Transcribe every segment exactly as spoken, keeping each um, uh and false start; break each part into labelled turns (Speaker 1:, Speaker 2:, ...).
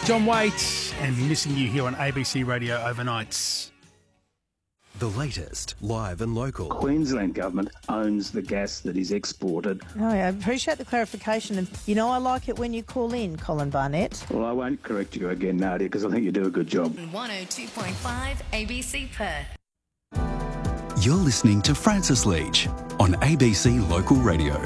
Speaker 1: John Waite and Missing You here on A B C Radio Overnights.
Speaker 2: The latest, live and local.
Speaker 3: Queensland Government owns the gas that is exported.
Speaker 4: Oh, I appreciate the clarification. And, you know, I like it when you call in, Colin Barnett.
Speaker 3: Well, I won't correct you again, Nadia, because I think you do a good job.
Speaker 5: one oh two point five A B C Perth.
Speaker 2: You're listening to Francis Leach on A B C Local Radio.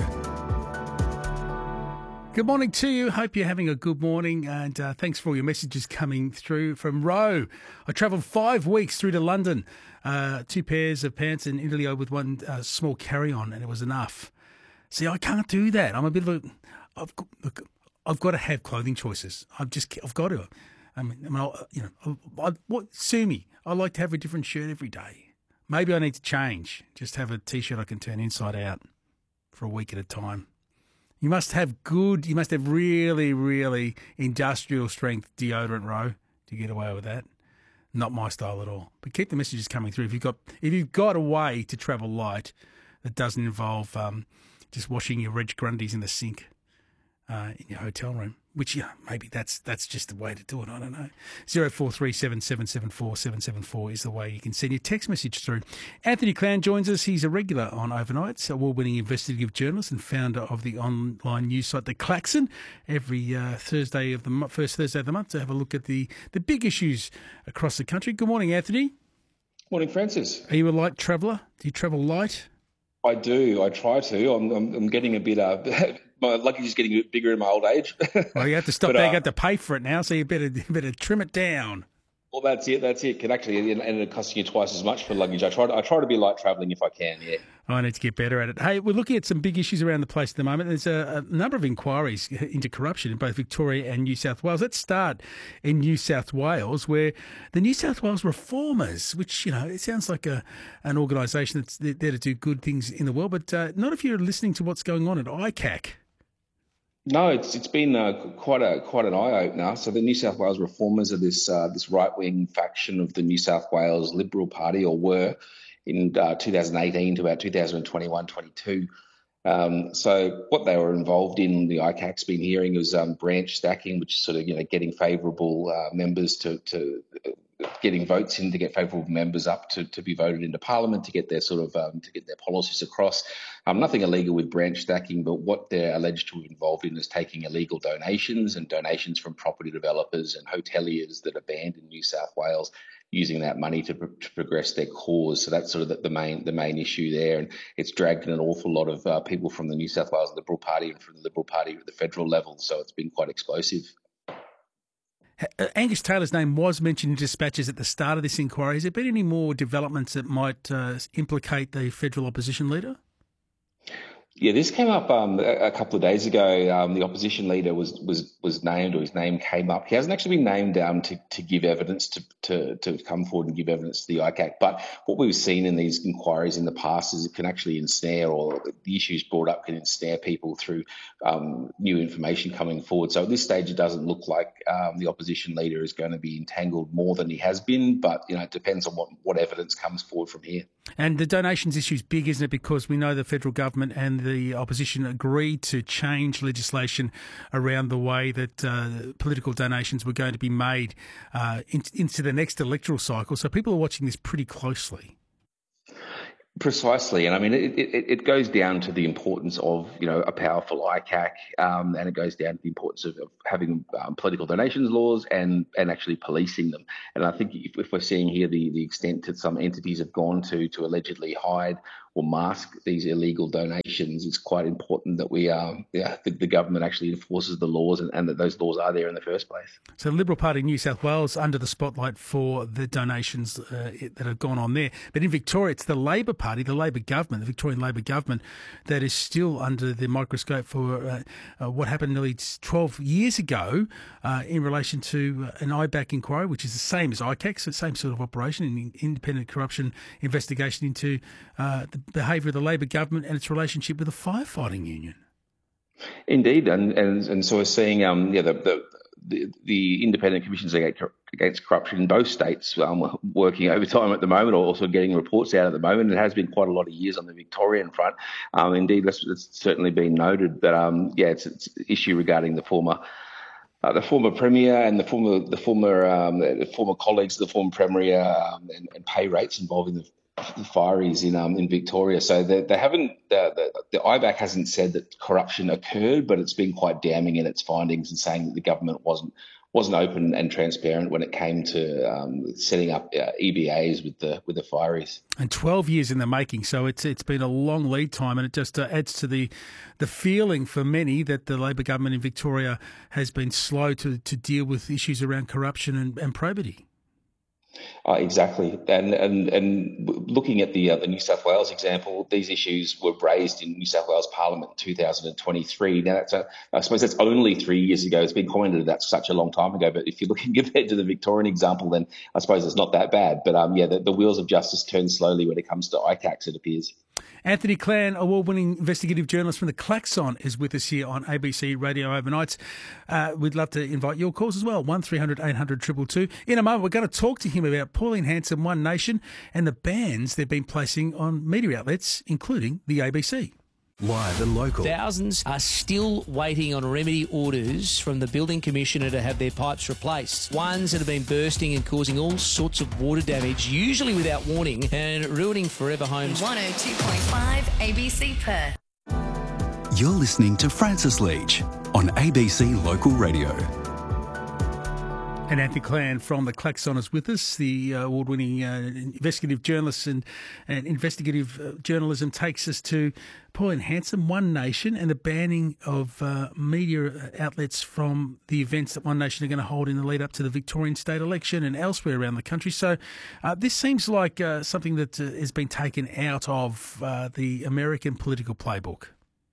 Speaker 1: Good morning to you. Hope you're having a good morning, and uh, thanks for all your messages coming through from Roe. I travelled five weeks through to London, uh, two pairs of pants in Italy with one uh, small carry-on, and it was enough. See, I can't do that. I'm a bit of a. I've got, look, I've got to have clothing choices. I've just, I've got to. I mean, I mean I'll, you know, I, I, what sue me? I like to have a different shirt every day. Maybe I need to change. Just have a t-shirt I can turn inside out for a week at a time. You must have good, you must have really, really industrial strength deodorant, Row, to get away with that. Not my style at all. But keep the messages coming through. If you've got, if you've got a way to travel light that doesn't involve um, just washing your Reg Grundies in the sink uh, in your hotel room, which, yeah, maybe that's that's just the way to do it. I don't know. zero four three seven seven seven four seven seven four is the way you can send your text message through. Anthony Clown joins us. He's a regular on Overnights, award-winning investigative journalist and founder of the online news site The Klaxon. Every uh, Thursday of the mo- first Thursday of the month to have a look at the, the big issues across the country. Good morning, Anthony.
Speaker 6: Morning, Francis.
Speaker 1: Are you a light traveller? Do you travel light?
Speaker 6: I do. I try to. I'm, I'm, I'm getting a bit... Uh, my luggage is getting a bit bigger in my old age.
Speaker 1: Well, you have to stop
Speaker 6: but,
Speaker 1: there.
Speaker 6: uh,
Speaker 1: You have to pay for it now, so you better you better trim it down.
Speaker 6: Well, that's it. That's it. Can actually end up costing you twice as much for luggage. I try. To, I try to be light travelling if I can. Yeah.
Speaker 1: I need to get better at it. Hey, we're looking at some big issues around the place at the moment. There's a, a number of inquiries into corruption in both Victoria and New South Wales. Let's start in New South Wales, where the New South Wales Reformers, which, you know, it sounds like a an organisation that's there to do good things in the world, but uh, not if you're listening to what's going on at I C A C.
Speaker 6: No, it's it's been uh, quite a quite an eye opener. So the New South Wales Reformers are this uh, this right wing faction of the New South Wales Liberal Party, or were in uh, two thousand eighteen to about two thousand twenty-one twenty-two. Um, so what they were involved in, the I C A C's been hearing, was um, branch stacking, which is sort of, you know, getting favourable uh, members to to uh, getting votes in to get favourable members up to, to be voted into Parliament to get their sort of um, to get their policies across. Um, nothing illegal with branch stacking, but what they're alleged to be involved in is taking illegal donations and donations from property developers and hoteliers that are banned in New South Wales, using that money to, pro- to progress their cause. So that's sort of the, the main the main issue there, and it's dragged in an awful lot of uh, people from the New South Wales Liberal Party and from the Liberal Party at the federal level. So it's been quite explosive.
Speaker 1: Angus Taylor's name was mentioned in dispatches at the start of this inquiry. Has there been any more developments that might uh, implicate the federal opposition leader?
Speaker 6: Yeah, this came up um, a, a couple of days ago. Um, the opposition leader was was was named, or his name came up. He hasn't actually been named um, to to give evidence to, to to come forward and give evidence to the I C A C. But what we've seen in these inquiries in the past is it can actually ensnare, or the issues brought up can ensnare people through um, new information coming forward. So at this stage, it doesn't look like um, the opposition leader is going to be entangled more than he has been. But you know, it depends on what what evidence comes forward from here.
Speaker 1: And the donations issue is big, isn't it? Because we know the federal government and the opposition agreed to change legislation around the way that uh, political donations were going to be made uh, in, into the next electoral cycle. So people are watching this pretty closely.
Speaker 6: Precisely, and I mean it, it, it goes down to the importance of, you know, a powerful I C A C, um, and it goes down to the importance of, of having um, political donations laws and and actually policing them. And I think if, if we're seeing here the the extent that some entities have gone to to allegedly hide or mask these illegal donations, it's quite important that we um yeah the, the government actually enforces the laws, and, and that those laws are there in the first place.
Speaker 1: So the Liberal Party in New South Wales under the spotlight for the donations uh, that have gone on there. But in Victoria, it's the Labor Party, the Labor government, the Victorian Labor government, that is still under the microscope for uh, uh, what happened nearly twelve years ago uh, in relation to an I B A C inquiry, which is the same as I C A C, so the same sort of operation, an independent corruption investigation into uh, the behaviour of the Labor government and its relationship with the firefighting union.
Speaker 6: Indeed, and and, and so we're seeing um yeah the the, the, the independent commissions against corruption in both states um, working overtime at the moment, or also getting reports out at the moment. It has been quite a lot of years on the Victorian front. Um, indeed, that's, that's certainly been noted. But um yeah, it's, it's an issue regarding the former Uh, the former premier and the former the former um, the former colleagues of the former premier um, and, and pay rates involving the, the fireys in um, in Victoria. So they, they haven't the, the, the I B A C hasn't said that corruption occurred, but it's been quite damning in its findings and saying that the government wasn't wasn't open and transparent when it came to um, setting up uh, E B As with the with the fireys.
Speaker 1: And twelve years in the making, so it's it's been a long lead time, and it just uh, adds to the the feeling for many that the Labor government in Victoria has been slow to, to deal with issues around corruption and, and probity.
Speaker 6: Uh, exactly, and and and looking at the uh, the New South Wales example, these issues were raised in New South Wales Parliament in two thousand twenty-three. Now, that's a, I suppose that's only three years ago. It's been commented that's such a long time ago. But if you're looking compared to the Victorian example, then I suppose it's not that bad. But um, yeah, the, the wheels of justice turn slowly when it comes to I CACs, it appears.
Speaker 1: Anthony Clan, award-winning investigative journalist from the Klaxon, is with us here on A B C Radio Overnights. Uh, we'd love to invite your calls as well, one three hundred eight hundred two two two. In a moment, we're going to talk to him about Pauline Hanson, One Nation, and the bans they've been placing on media outlets, including the A B C.
Speaker 2: Live and local.
Speaker 7: Thousands are still waiting on remedy orders from the building commissioner to have their pipes replaced. Ones that have been bursting and causing all sorts of water damage, usually without warning, and ruining forever homes.
Speaker 5: one oh two point five A B C Perth.
Speaker 2: You're listening to Francis Leach on A B C Local Radio.
Speaker 1: And Anthony Clan from the Klaxon is with us, the uh, award-winning uh, investigative journalist, and, and investigative uh, journalism takes us to Pauline Hanson, One Nation, and the banning of uh, media outlets from the events that One Nation are going to hold in the lead up to the Victorian state election and elsewhere around the country. So uh, this seems like uh, something that uh, has been taken out of uh, the American political playbook.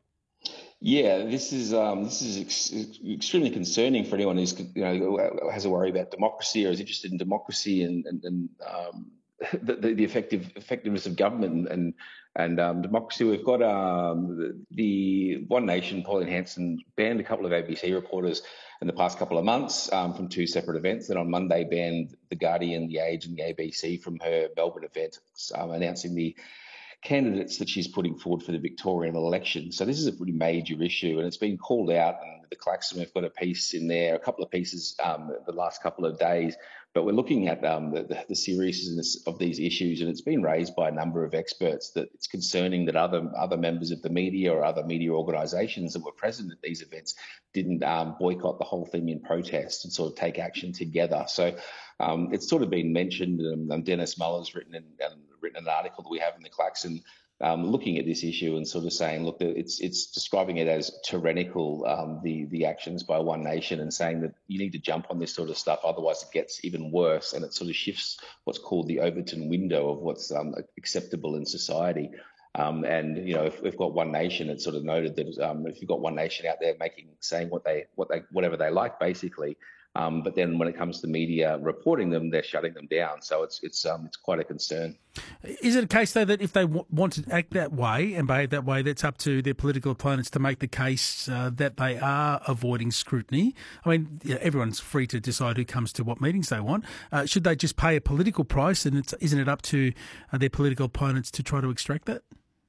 Speaker 6: Yeah, this is um, this is ex- extremely concerning for anyone who's you know has a worry about democracy or is interested in democracy and and, and um, the, the effective effectiveness of government and and um, democracy. We've got um, the, the One Nation, Pauline Hanson, banned a couple of A B C reporters in the past couple of months um, from two separate events. Then on Monday banned The Guardian, The Age, and the A B C from her Melbourne event, um, announcing the candidates that she's putting forward for the Victorian election. So this is a pretty major issue, and it's been called out. And the Klaxon have got a piece in there, a couple of pieces um, the last couple of days. But we're looking at um, the, the seriousness of these issues, and it's been raised by a number of experts that it's concerning that other other members of the media or other media organisations that were present at these events didn't um, boycott the whole thing in protest and sort of take action together. So um, it's sort of been mentioned. Um, Dennis Muller's written in, um, written an article that we have in the Klaxon Um, looking at this issue and sort of saying, look, it's it's describing it as tyrannical, um, the the actions by One Nation, and saying that you need to jump on this sort of stuff, otherwise it gets even worse, and it sort of shifts what's called the Overton window of what's um, acceptable in society. Um, and you know, if we've got One Nation, it's sort of noted that um, if you've got One Nation out there making saying what they what they whatever they like, basically. Um, but then when it comes to media reporting them, they're shutting them down. So it's it's um, it's quite a concern.
Speaker 1: Is it a case, though, that if they w- want to act that way and behave that way, that's up to their political opponents to make the case uh, that they are avoiding scrutiny? I mean, yeah, everyone's free to decide who comes to what meetings they want. Uh, should they just pay a political price, and it's, isn't it up to uh, their political opponents to try to extract that?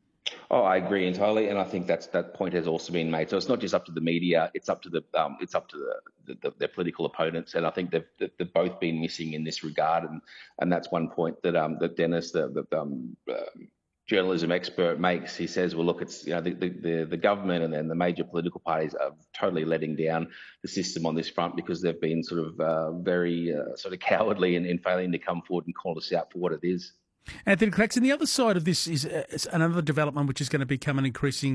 Speaker 6: Oh, I agree entirely, and I think that's that point has also been made. So it's not just up to the media; it's up to the um, it's up to the, the, the, their political opponents, and I think they've they've both been missing in this regard, and and that's one point that um that Dennis, the, the um, uh, journalism expert, makes. He says, well, look, it's you know the the, the government and then the major political parties are totally letting down the system on this front because they've been sort of uh, very uh, sort of cowardly in, in failing to come forward and call us out for what it is.
Speaker 1: Anthony Klaxon, the other side of this is, uh, is another development which is going to become an increasing